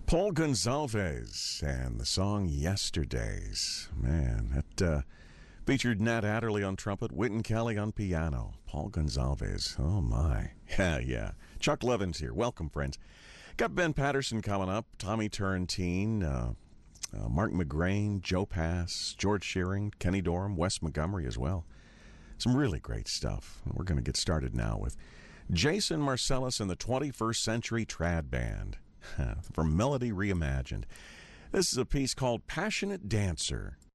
Paul Gonsalves and the song Yesterdays. Man, that featured Nat Adderley on trumpet, Wynton Kelly on piano. Paul Gonsalves. Oh, my. Yeah. Chuck Levins here. Welcome, friends. Got Ben Patterson coming up, Tommy Turrentine, Mark McGrain, Joe Pass, George Shearing, Kenny Dorham, Wes Montgomery as well. Some really great stuff. We're going to get started now with Jason Marcellus and the 21st Century Trad Band from Melody Reimagined. This is a piece called Passionate Dancer.